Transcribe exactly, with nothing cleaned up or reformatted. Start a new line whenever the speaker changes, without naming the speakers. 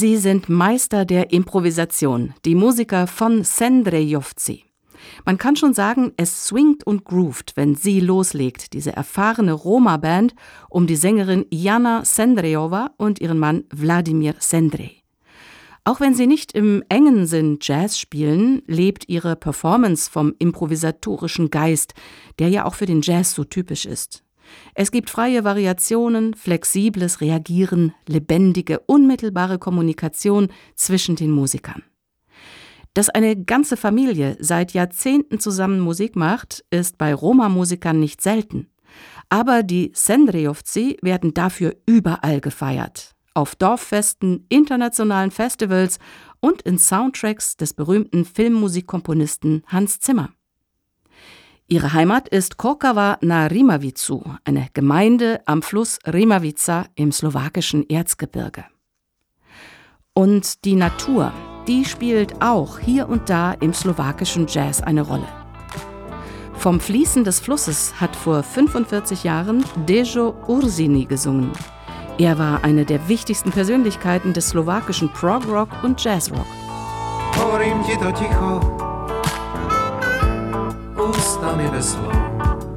Sie sind Meister der Improvisation, die Musiker von Sendrejovci. Man kann schon sagen, es swingt und groovt, wenn sie loslegt, diese erfahrene Roma-Band um die Sängerin Jana Sendrejova und ihren Mann Wladimir Sendrej. Auch wenn sie nicht im engen Sinn Jazz spielen, lebt ihre Performance vom improvisatorischen Geist, der ja auch für den Jazz so typisch ist. Es gibt freie Variationen, flexibles Reagieren, lebendige, unmittelbare Kommunikation zwischen den Musikern. Dass eine ganze Familie seit Jahrzehnten zusammen Musik macht, ist bei Roma-Musikern nicht selten. Aber die Sendrejovci werden dafür überall gefeiert. Auf Dorffesten, internationalen Festivals und in Soundtracks des berühmten Filmmusikkomponisten Hans Zimmer. Ihre Heimat ist Korčava na Rimavicu, eine Gemeinde am Fluss Rimavica im slowakischen Erzgebirge. Und die Natur, die spielt auch hier und da im slowakischen Jazz eine Rolle. Vom Fließen des Flusses hat vor fünfundvierzig Jahren Dejo Ursini gesungen. Er war eine der wichtigsten Persönlichkeiten des slowakischen Prog-Rock und Jazz-Rock.
Hovorím ti to ticho, ústami bez slov.